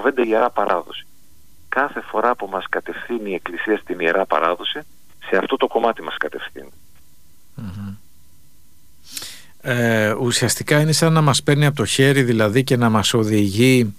κουβέντα Ιερά Παράδοση. Κάθε φορά που μας κατευθύνει η Εκκλησία στην Ιερά Παράδοση, σε αυτό το κομμάτι μας κατευθύνει. Ουσιαστικά είναι σαν να μας παίρνει από το χέρι, δηλαδή, και να μας οδηγεί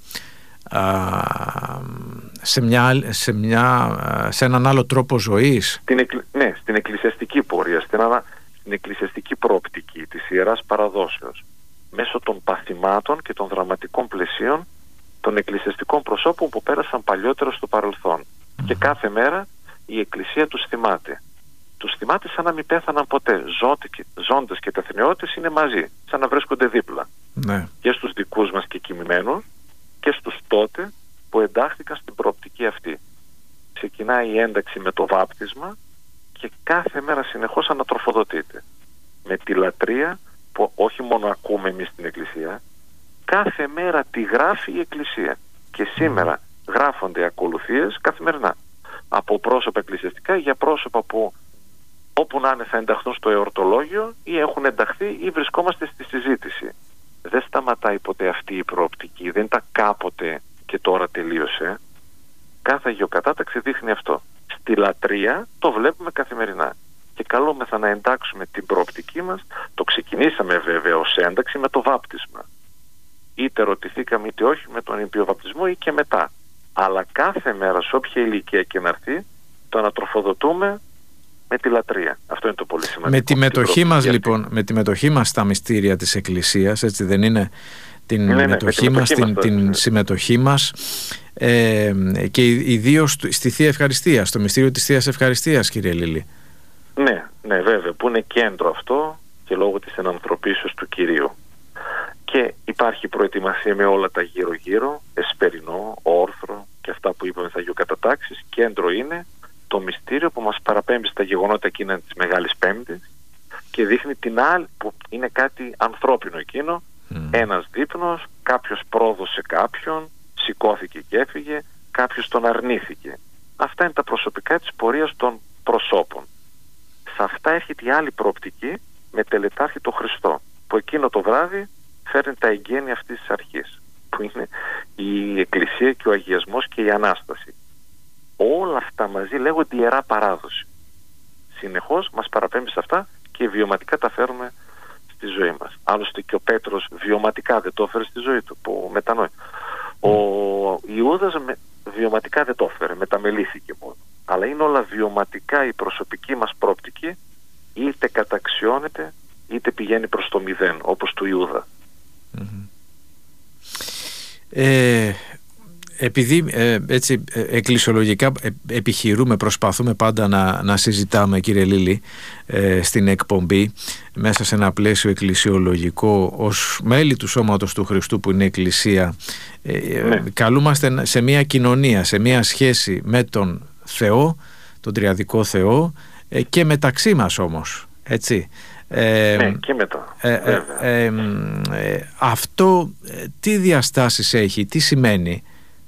σε έναν άλλο τρόπο ζωής. Ναι, στην εκκλησιαστική πορεία, στην εκκλησιαστική προοπτική της Ιεράς Παραδόσεως, μέσω των παθημάτων και των δραματικών πλαισίων των εκκλησιαστικών προσώπων που πέρασαν παλιότερα στο παρελθόν. Και κάθε μέρα η Εκκλησία τους θυμάται. Τους θυμάται σαν να μην πέθαναν ποτέ. Ζώντες και τεθνιώτες είναι μαζί, σαν να βρίσκονται δίπλα. Ναι. Και στους δικούς μας και κοιμημένους και στους τότε που εντάχθηκαν στην προοπτική αυτή. Ξεκινάει η ένταξη με το βάπτισμα και κάθε μέρα συνεχώς ανατροφοδοτείται. Με τη λατρεία που όχι μόνο ακούμε εμείς στην Εκκλησία, κάθε μέρα τη γράφει η Εκκλησία. Και σήμερα γράφονται ακολουθίες καθημερινά. Από πρόσωπα εκκλησιαστικά για πρόσωπα που όπου να είναι θα ενταχθούν στο εορτολόγιο ή έχουν ενταχθεί ή βρισκόμαστε στη συζήτηση. Δεν σταματάει ποτέ αυτή η προοπτική, δεν ήταν κάποτε και τώρα τελείωσε. Κάθε αγιοκατάταξη δείχνει αυτό. Στη λατρεία το βλέπουμε καθημερινά. Και καλούμεθα να εντάξουμε την προοπτική μας. Το ξεκινήσαμε βέβαια ως ένταξη με το βάπτισμα. Είτε ρωτηθήκαμε είτε όχι με τον ήπιο βαπτισμό ή και μετά. Αλλά κάθε μέρα σε όποια ηλικία και να έρθει το ανατροφοδοτούμε με τη λατρεία. Αυτό είναι το πολύ σημαντικό. Με τη μετοχή μας λοιπόν, με τη μετοχή μας στα μυστήρια της Εκκλησίας, έτσι δεν είναι? Την μετοχή μας, την συμμετοχή μας, και ιδίως στη Θεία Ευχαριστία, στο μυστήριο της Θείας Ευχαριστίας, κύριε Λίλη. Ναι, βέβαια, που είναι κέντρο αυτό και λόγω της ενανθρωπίσεως του Κυρίου. Και υπάρχει προετοιμασία με όλα τα γύρω-γύρω, εσπερινό, όρθρο και αυτά που είπαμε θα αγιοκατατάξεις. Κέντρο είναι το μυστήριο που μας παραπέμπει στα γεγονότα εκείνα της Μεγάλης Πέμπτης και δείχνει την άλλη που είναι κάτι ανθρώπινο εκείνο. Ένας δείπνος, κάποιος πρόδωσε κάποιον, σηκώθηκε και έφυγε, κάποιος τον αρνήθηκε. Αυτά είναι τα προσωπικά της πορείας των προσώπων. Σε αυτά έρχεται η άλλη προοπτική με τελετάρχη το Χριστό, που εκείνο το βράδυ φέρνει τα εγγένεια αυτής της αρχής, που είναι η Εκκλησία και ο αγιασμός και η Ανάσταση. Όλα αυτά μαζί λέγονται Ιερά Παράδοση. Συνεχώς μας παραπέμπει σε αυτά και βιωματικά τα φέρουμε στη ζωή μας. Άλλωστε και ο Πέτρος βιωματικά δεν το έφερε στη ζωή του, που μετανόησε. Ο Ιούδας βιωματικά δεν το έφερε, μεταμελήθηκε μόνο. Αλλά είναι όλα βιωματικά η προσωπική μας πρόπτικη, είτε καταξιώνεται είτε πηγαίνει προς το μηδέν, όπως του Ιούδα. Επειδή έτσι εκκλησιολογικά επιχειρούμε, προσπαθούμε πάντα να συζητάμε, κύριε Λίλη, στην εκπομπή μέσα σε ένα πλαίσιο εκκλησιολογικό ως μέλη του σώματος του Χριστού που είναι Εκκλησία, καλούμαστε σε μια κοινωνία, σε μια σχέση με τον Θεό, τον Τριαδικό Θεό, και μεταξύ μας όμως, έτσι. Και μετά. Αυτό τι διαστάσεις έχει, τι σημαίνει?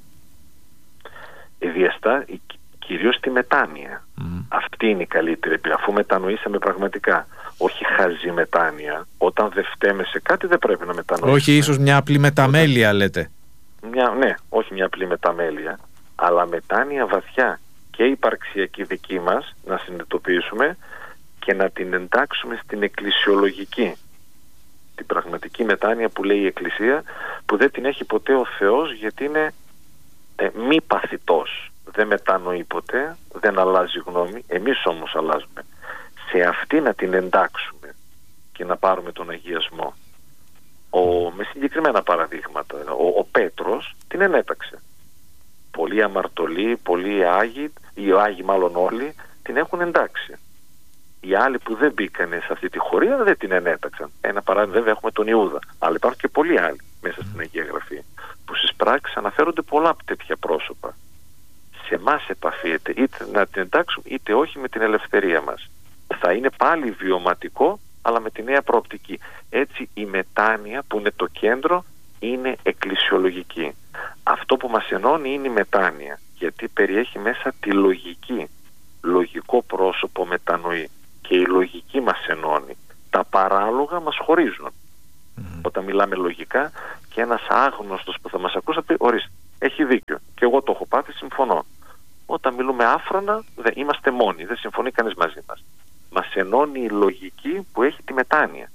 Κυρίως τη μετάνοια. Αυτή είναι η καλύτερη, αφού μετανοήσαμε πραγματικά. Όχι χαζή μετάνοια. Όταν δεν φταίμε σε κάτι δεν πρέπει να μετανοήσουμε. Όχι ίσως μια απλή μεταμέλεια, λέτε? Ναι, όχι μια απλή μεταμέλεια, αλλά μετάνοια βαθιά και υπαρξιακή δική μας να συνειδητοποιήσουμε και να την εντάξουμε στην εκκλησιολογική. Την πραγματική μετάνοια που λέει η Εκκλησία, που δεν την έχει ποτέ ο Θεός, γιατί είναι μη παθητός. Δεν μετανοεί ποτέ, δεν αλλάζει γνώμη. Εμείς όμως αλλάζουμε. Σε αυτή να την εντάξουμε και να πάρουμε τον αγιασμό. Με συγκεκριμένα παραδείγματα. Ο Πέτρος την ενέταξε. Πολλοί αμαρτωλοί, πολλοί άγιοι, οι άγιοι μάλλον όλοι, την έχουν εντάξει. Οι άλλοι που δεν μπήκανε σε αυτή τη χωρία δεν την ενέταξαν. Ένα παράδειγμα βέβαια έχουμε τον Ιούδα, αλλά υπάρχουν και πολλοί άλλοι μέσα στην Αγία Γραφή, που στις πράξεις αναφέρονται πολλά τέτοια πρόσωπα. Σε εμάς επαφείται είτε να την εντάξουμε είτε όχι με την ελευθερία μας. Θα είναι πάλι βιωματικό, αλλά με τη νέα προοπτική. Έτσι η μετάνοια που είναι το κέντρο είναι εκκλησιολογική. Αυτό που μας ενώνει είναι η μετάνοια, γιατί περιέχει μέσα τη λογική. Λογικό πρόσωπο μετανοεί και η λογική μας ενώνει. Τα παράλογα μας χωρίζουν. Όταν μιλάμε λογικά και ένας άγνωστος που θα μας ακούσει θα πει, ορίστε, έχει δίκιο. Και εγώ το έχω πάθει, συμφωνώ. Όταν μιλούμε άφρονα, δεν είμαστε μόνοι, δεν συμφωνεί κανείς μαζί μας. Μας ενώνει η λογική που έχει τη μετάνοια.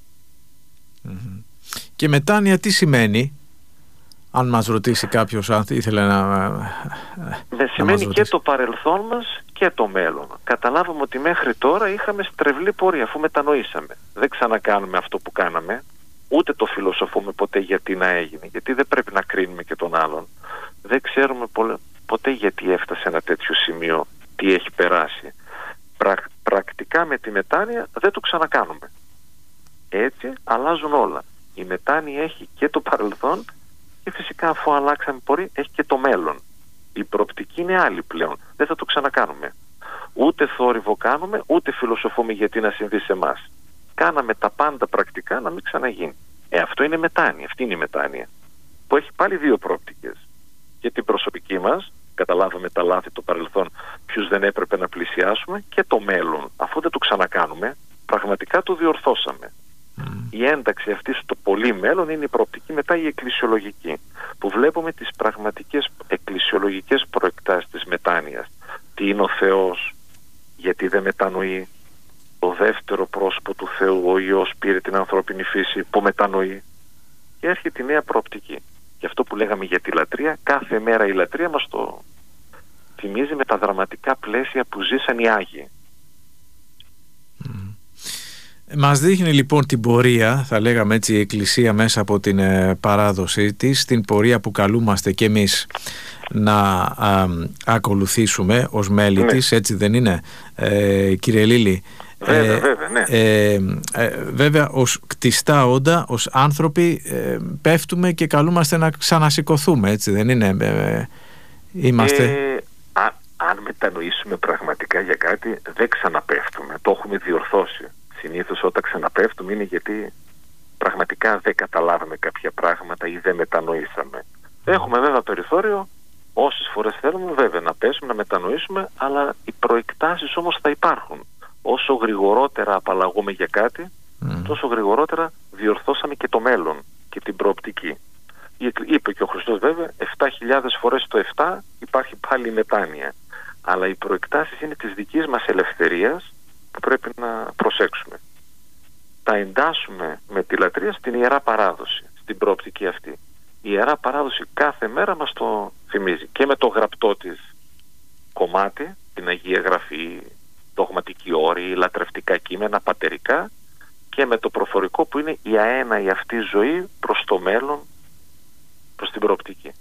Και μετάνοια τι σημαίνει, αν μας ρωτήσει κάποιος, αν ήθελε να σημαίνει και το παρελθόν μας και το μέλλον. Καταλάβαμε ότι μέχρι τώρα είχαμε στρεβλή πορεία, αφού μετανοήσαμε. Δεν ξανακάνουμε αυτό που κάναμε, ούτε το φιλοσοφούμε ποτέ γιατί να έγινε, γιατί δεν πρέπει να κρίνουμε και τον άλλον. Δεν ξέρουμε ποτέ γιατί έφτασε ένα τέτοιο σημείο, τι έχει περάσει. Πρακτικά με τη μετάνοια δεν το ξανακάνουμε. Έτσι αλλάζουν όλα. Η μετάνοια έχει και το παρελθόν και φυσικά αφού αλλάξαμε πορεία έχει και το μέλλον. Η προοπτική είναι άλλη πλέον. Δεν θα το ξανακάνουμε. Ούτε θόρυβο κάνουμε, ούτε φιλοσοφούμε γιατί να συμβεί σε εμάς. Κάναμε τα πάντα πρακτικά να μην ξαναγίνει. Αυτό είναι μετάνοια. Αυτή είναι η μετάνοια. Που έχει πάλι δύο προοπτικές. Και την προσωπική μας, καταλάβαμε τα λάθη του παρελθόν, ποιους δεν έπρεπε να πλησιάσουμε, και το μέλλον. Αφού δεν το ξανακάνουμε, πραγματικά το διορθώσαμε. Η ένταξη αυτή στο πολύ μέλλον είναι η προοπτική, μετά η εκκλησιολογική, που βλέπουμε τις πραγματικές εκκλησιολογικές προεκτάσεις της μετάνοιας. Τι είναι ο Θεός, γιατί δεν μετανοεί, το δεύτερο πρόσωπο του Θεού, ο Υιός, πήρε την ανθρώπινη φύση που μετανοεί, και έρχεται η νέα προοπτική. Και αυτό που λέγαμε για τη λατρεία, κάθε μέρα η λατρεία μας το θυμίζει με τα δραματικά πλαίσια που ζήσαν οι Άγιοι. Μας δείχνει λοιπόν την πορεία, θα λέγαμε έτσι, η Εκκλησία μέσα από την παράδοση της, την πορεία που καλούμαστε κι εμείς να ακολουθήσουμε ως μέλη της, έτσι δεν είναι, κύριε Λίλη? Βέβαια, ναι. Βέβαια, ως κτιστά όντα, ως άνθρωποι πέφτουμε και καλούμαστε να ξανασηκωθούμε, έτσι δεν είναι? Αν μετανοήσουμε πραγματικά για κάτι, δεν ξαναπέφτουμε, το έχουμε διορθώσει. Συνήθως όταν ξαναπέφτουμε είναι γιατί πραγματικά δεν καταλάβαμε κάποια πράγματα ή δεν μετανοήσαμε. Έχουμε βέβαια περιθώριο, όσες φορές θέλουμε βέβαια να πέσουμε, να μετανοήσουμε, αλλά οι προεκτάσεις όμως θα υπάρχουν. Όσο γρηγορότερα απαλλαγούμε για κάτι, τόσο γρηγορότερα διορθώσαμε και το μέλλον και την προοπτική. Είπε και ο Χριστός βέβαια, 7.000 φορές το 7 υπάρχει πάλι η μετάνοια. Αλλά οι προεκτάσεις είναι της δικής μας ελευθερίας που πρέπει να προσέξουμε. Τα εντάσσουμε με τη λατρεία στην Ιερά Παράδοση, στην προοπτική αυτή. Η Ιερά Παράδοση κάθε μέρα μας το θυμίζει, και με το γραπτό της κομμάτι, την Αγία Γραφή, δογματική όρη, λατρευτικά κείμενα, πατερικά, και με το προφορικό που είναι η αέναη αυτή ζωή προς το μέλλον, προς την προοπτική.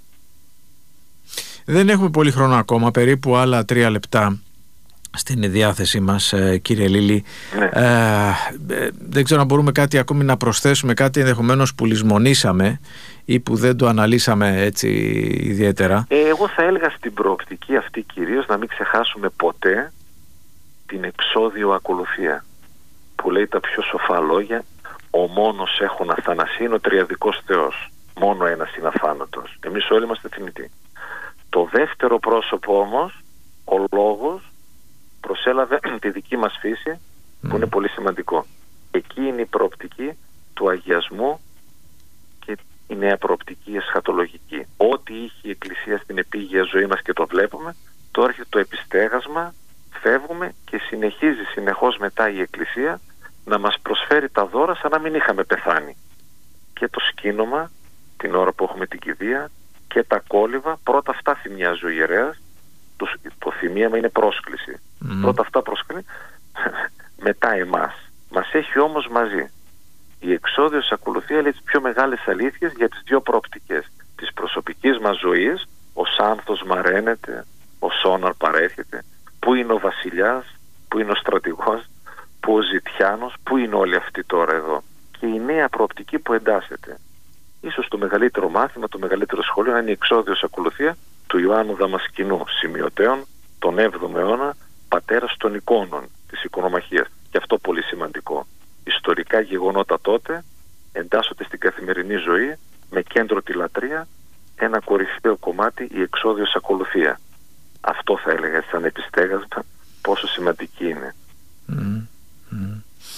Δεν έχουμε πολύ χρόνο ακόμα, περίπου άλλα 3 λεπτά στην διάθεσή μας, κύριε Λίλη. Ναι. Δεν ξέρω αν μπορούμε κάτι ακόμη να προσθέσουμε, κάτι ενδεχομένως που λησμονήσαμε ή που δεν το αναλύσαμε έτσι ιδιαίτερα. Εγώ θα έλεγα στην προοπτική αυτή κυρίως να μην ξεχάσουμε ποτέ την εξώδιο ακολουθία, που λέει τα πιο σοφά λόγια: ο μόνος έχων αθανασί είναι ο τριαδικός Θεός. Μόνο ένας είναι αθάνατος. Εμείς όλοι είμαστε θνητοί. Το δεύτερο πρόσωπο όμως, ο Λόγος, προσέλαβε τη δική μας φύση, που είναι πολύ σημαντικό. Εκεί είναι η προοπτική του αγιασμού και η νέα προοπτική εσχατολογική. Ό,τι είχε η Εκκλησία στην επίγεια ζωή μας και το βλέπουμε, τώρα έρχεται το επιστέγασμα, φεύγουμε και συνεχίζει συνεχώς μετά η Εκκλησία να μας προσφέρει τα δώρα σαν να μην είχαμε πεθάνει. Και το σκήνομα, την ώρα που έχουμε την κηδεία, και τα κόλληβα, πρώτα αυτά θυμιάζει ο ιερέας. Το θυμίαμα είναι πρόσκληση. Πρώτα αυτά προσκύνει, μετά εμάς. Μας έχει όμως μαζί. Η εξώδιος ακολουθία λέει τις πιο μεγάλες αλήθειες για τις δύο προοπτικές. Της προσωπικής μας ζωής, ο Σάνθος μαραίνεται, ο Σόναρ παρέρχεται. Πού είναι ο βασιλιάς, πού είναι ο στρατηγός, πού ο Ζητιάνος, πού είναι όλοι αυτοί τώρα εδώ. Και η νέα προοπτική που εντάσσεται. Ίσως το μεγαλύτερο μάθημα, το μεγαλύτερο σχόλιο είναι η εξώδιος ακολουθία του Ιωάννου Δαμασκηνού, σημειωτέων τον 7ο αιώνα, πατέρας των εικόνων της εικονομαχίας. Και αυτό πολύ σημαντικό. Ιστορικά γεγονότα τότε εντάσσονται στην καθημερινή ζωή με κέντρο τη λατρεία, ένα κορυφαίο κομμάτι η εξώδιος ακολουθία. Αυτό θα έλεγα σαν επιστέγασμα πόσο σημαντική είναι.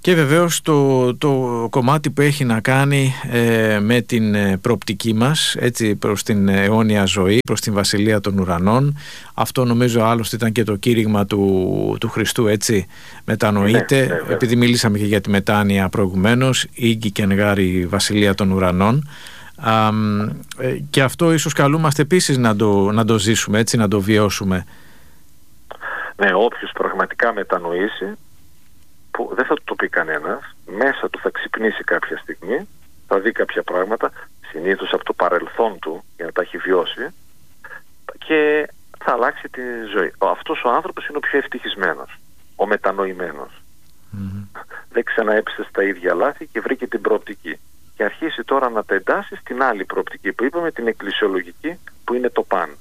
Και βεβαίως το κομμάτι που έχει να κάνει με την προοπτική μας, έτσι, προς την αιώνια ζωή, προς την Βασιλεία των Ουρανών. Αυτό νομίζω άλλωστε ήταν και το κήρυγμα του Χριστού, έτσι, μετανοείται, επειδή μιλήσαμε και για τη μετάνοια προηγουμένως, ίγκη και ενγάρη Βασιλεία των Ουρανών. Και αυτό ίσως καλούμαστε επίσης να το ζήσουμε, έτσι, να το βιώσουμε. Ναι, όποιος πραγματικά μετανοήσει, που δεν θα το πει κανένας, μέσα του θα ξυπνήσει κάποια στιγμή, θα δει κάποια πράγματα, συνήθως από το παρελθόν του, για να τα έχει βιώσει, και θα αλλάξει τη ζωή. Αυτός ο άνθρωπος είναι ο πιο ευτυχισμένος, ο μετανοημένος. Δεν ξαναέπεσε στα ίδια λάθη και βρήκε την προοπτική. Και αρχίσει τώρα να τα εντάσσει στην άλλη προοπτική που είπαμε, την εκκλησιολογική, που είναι το παν.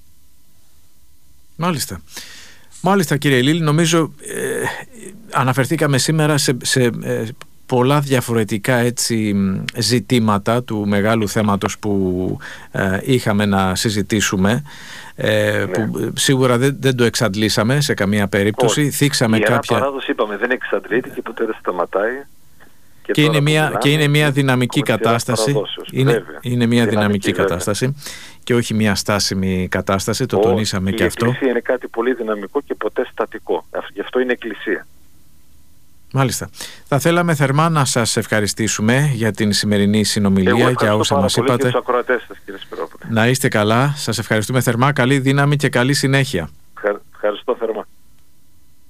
Μάλιστα κύριε Λίλη, νομίζω αναφερθήκαμε σήμερα σε πολλά διαφορετικά, έτσι, ζητήματα του μεγάλου θέματος που είχαμε να συζητήσουμε, που σίγουρα δεν το εξαντλήσαμε σε καμία περίπτωση. Όχι. Θίξαμε κάποια... παράδοση είπαμε, δεν εξαντλείται και ποτέ δεν σταματάει. Και είναι μια δυναμική κατάσταση. Είναι μια δυναμική κατάσταση και όχι μια στάσιμη κατάσταση. Το τονίσαμε και αυτό. Η Εκκλησία είναι κάτι πολύ δυναμικό και ποτέ στατικό. Γι' αυτό είναι Εκκλησία. Μάλιστα. Θα θέλαμε θερμά να σας ευχαριστήσουμε για την σημερινή συνομιλία, για όσα μας είπατε. Και τους ακροατές σας, κύριε Σπυρόπουλε. Να είστε καλά. Σας ευχαριστούμε θερμά. Καλή δύναμη και καλή συνέχεια.